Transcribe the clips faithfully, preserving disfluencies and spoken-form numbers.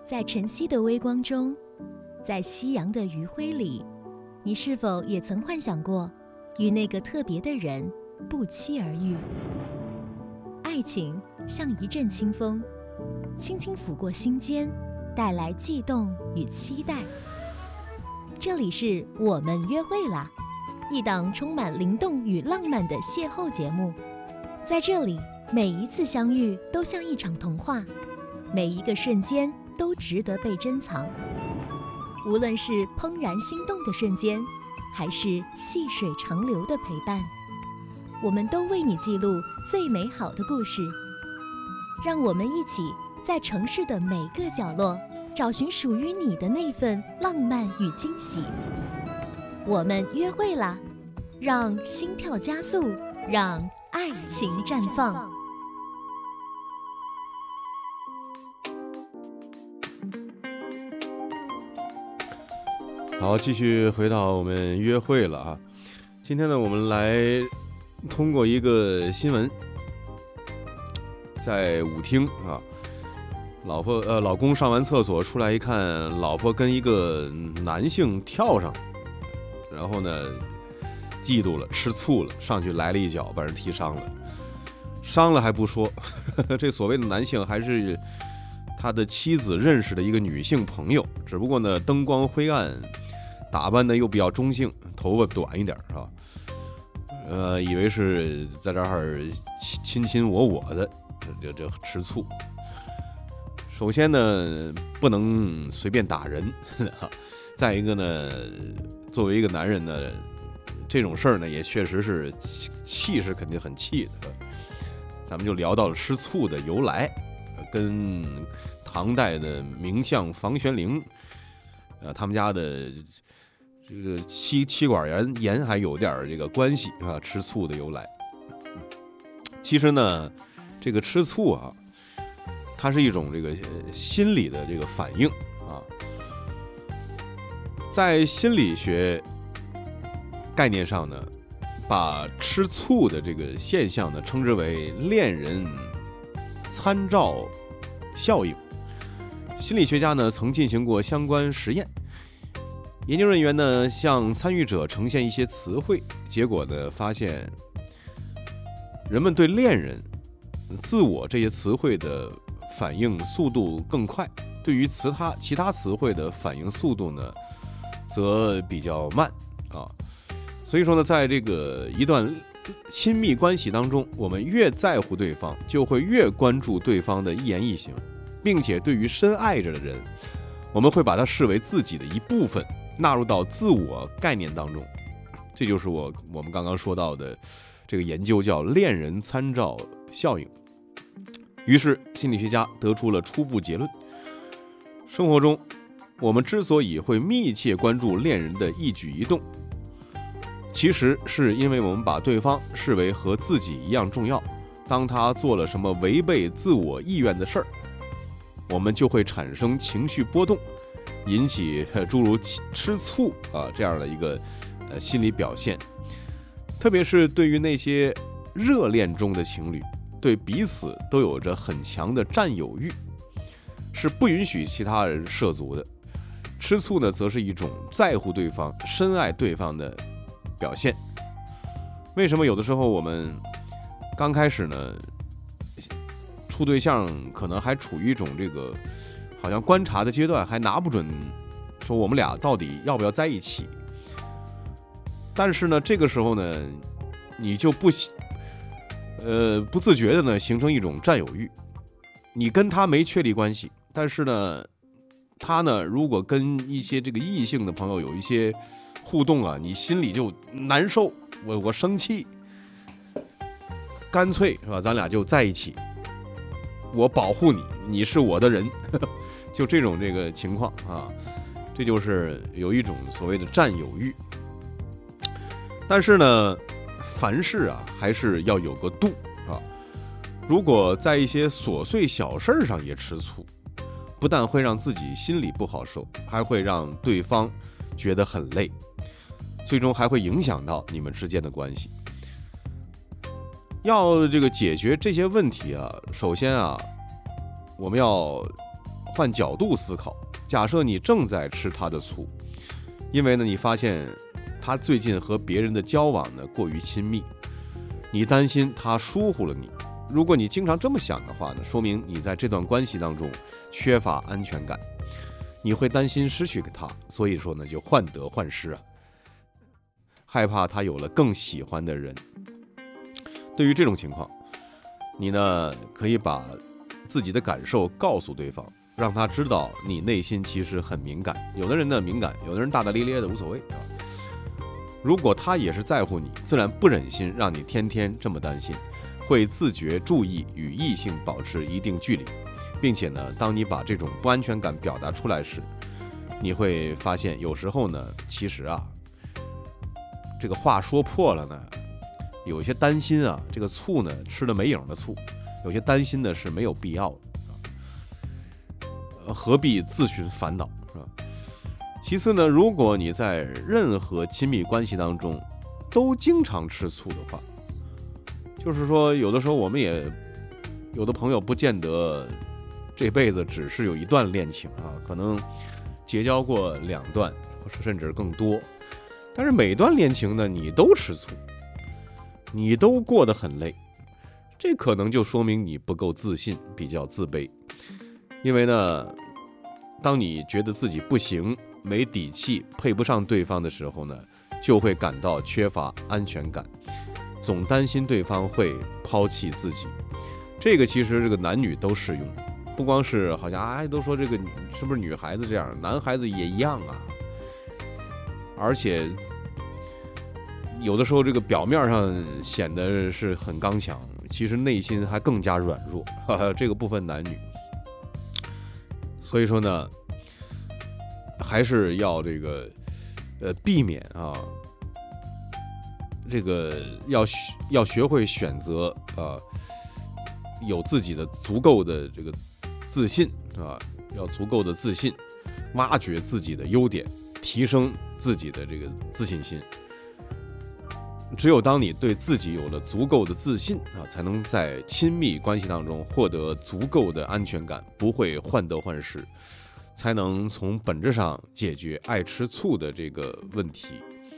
在晨曦的微光中，在夕阳的余晖里，你是否也曾幻想过与那个特别的人不期而遇？爱情像一阵清风，轻轻拂过心间，带来悸动与期待。这里是我们约会啦，一档充满灵动与浪漫的邂逅节目。在这里，每一次相遇都像一场童话，每一个瞬间都值得被珍藏。无论是怦然心动的瞬间，还是细水长流的陪伴，我们都为你记录最美好的故事。让我们一起在城市的每个角落找寻属于你的那份浪漫与惊喜。我们约会啦，让心跳加速，让爱情绽放。 好，继续回到我们约会了啊。今天呢，我们来通过一个新闻，在舞厅啊，老婆呃老公上完厕所出来一看，老婆跟一个男性跳上，然后呢嫉妒了，吃醋了，上去来了一脚，把人踢伤了。伤了还不说，呵呵，这所谓的男性还是他的妻子认识的一个女性朋友，只不过呢灯光灰暗，打扮的又比较中性，头发短一点是吧？呃，以为是在这儿亲亲我我的，这这吃醋。首先呢，不能随便打人，再一个呢，作为一个男人呢，这种事儿呢也确实是气是肯定很气的。咱们就聊到了吃醋的由来，跟唐代的名相房玄龄，呃，他们家的这个妻妻管严严还有点这个关系啊，吃醋的由来。其实呢，这个吃醋啊，它是一种这个心理的这个反应啊，在心理学概念上呢，把吃醋的这个现象呢称之为恋人参照效应。心理学家呢曾进行过相关实验，研究人员呢向参与者呈现一些词汇，结果呢发现人们对恋人、自我这些词汇的反应速度更快，对于其他其他词汇的反应速度呢则比较慢啊。所以说呢，在这个一段亲密关系当中，我们越在乎对方，就会越关注对方的一言一行，并且对于深爱着的人，我们会把它视为自己的一部分，纳入到自我概念当中。这就是我我们刚刚说到的这个研究，叫恋人参照效应。于是心理学家得出了初步结论：生活中，我们之所以会密切关注恋人的一举一动，其实是因为我们把对方视为和自己一样重要。当他做了什么违背自我意愿的事儿，我们就会产生情绪波动，引起诸如吃醋啊这样的一个呃心理表现。特别是对于那些热恋中的情侣，对彼此都有着很强的占有欲，是不允许其他人涉足的。吃醋呢，则是一种在乎对方、深爱对方的表现。为什么有的时候我们刚开始呢，处对象可能还处于一种这个好像观察的阶段，还拿不准说我们俩到底要不要在一起。但是呢，这个时候呢，你就不呃不自觉的呢形成一种占有欲。你跟他没确立关系，但是呢，他呢如果跟一些这个异性的朋友有一些互动啊，你心里就难受，我我生气，干脆是吧？咱俩就在一起，我保护你，你是我的人，呵呵，就这种这个情况啊，这就是有一种所谓的占有欲。但是呢，凡事啊还是要有个度啊。如果在一些琐碎小事上也吃醋，不但会让自己心里不好受，还会让对方觉得很累，最终还会影响到你们之间的关系。要这个解决这些问题啊，首先啊，我们要换角度思考，假设你正在吃他的醋，因为呢你发现他最近和别人的交往呢过于亲密，你担心他疏忽了你。如果你经常这么想的话呢，说明你在这段关系当中缺乏安全感，你会担心失去他，所以说呢就患得患失啊，害怕他有了更喜欢的人。对于这种情况，你呢可以把自己的感受告诉对方，让他知道你内心其实很敏感。有的人呢敏感，有的人大大咧咧的无所谓啊。如果他也是在乎你，自然不忍心让你天天这么担心，会自觉注意与异性保持一定距离，并且呢，当你把这种不安全感表达出来时，你会发现有时候呢，其实啊，这个话说破了呢，有些担心啊，这个醋呢吃了没影的醋，有些担心的是没有必要的，何必自寻烦恼，是吧？其次呢，如果你在任何亲密关系当中都经常吃醋的话，就是说有的时候我们也有的朋友不见得这辈子只是有一段恋情啊，可能结交过两段或甚至更多，但是每段恋情呢你都吃醋，你都过得很累，这可能就说明你不够自信，比较自卑。因为呢，当你觉得自己不行，没底气，配不上对方的时候呢，就会感到缺乏安全感，总担心对方会抛弃自己。这个其实这个男女都适用，不光是好像哎都说这个是不是女孩子这样，男孩子也一样啊。而且有的时候这个表面上显得是很刚强，其实内心还更加软弱，呵呵，这个部分男女。所以说呢，还是要这个呃避免啊，这个要要学会选择啊，有自己的足够的这个自信啊，要足够的自信，挖掘自己的优点，提升自己的这个自信心。只有当你对自己有了足够的自信啊，才能在亲密关系当中获得足够的安全感，不会患得患失，才能从本质上解决爱吃醋的这个问题。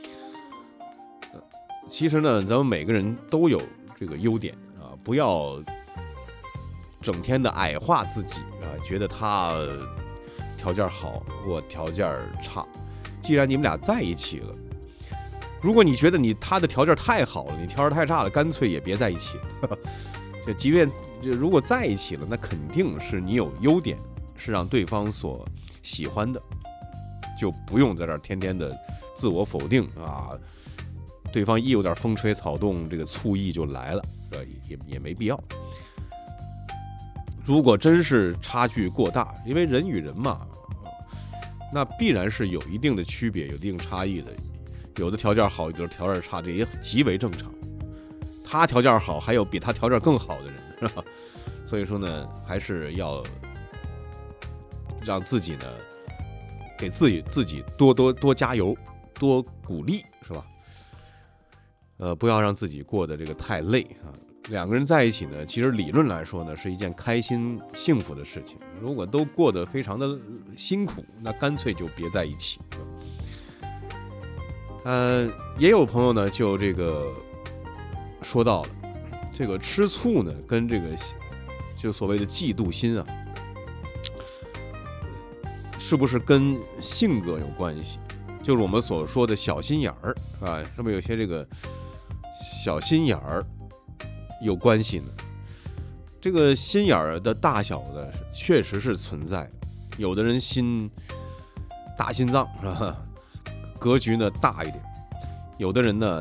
其实呢，咱们每个人都有这个优点啊，不要整天的矮化自己啊，觉得他条件好，我条件差。既然你们俩在一起了，如果你觉得你他的条件太好了，你条件太差了，干脆也别在一起了。就即便如果在一起了，那肯定是你有优点，是让对方所喜欢的，就不用在这儿天天的自我否定啊。对方一有点风吹草动，这个醋意就来了，也也没必要。如果真是差距过大，因为人与人嘛，那必然是有一定的区别，有一定差异的。有的条件好，有的条件差，这也极为正常。他条件好，还有比他条件更好的人，是吧？所以说呢，还是要让自己呢，给自己自己多多多加油，多鼓励，是吧？呃，不要让自己过得这个太累啊。两个人在一起呢，其实理论来说呢，是一件开心幸福的事情。如果都过得非常的辛苦，那干脆就别在一起。呃，也有朋友呢，就这个说到了，这个吃醋呢，跟这个就所谓的嫉妒心啊，是不是跟性格有关系？就是我们所说的小心眼儿啊，是不是有些这个小心眼儿有关系呢？这个心眼儿的大小呢，确实是存在。有的人心大心脏是吧？格局呢大一点，有的人呢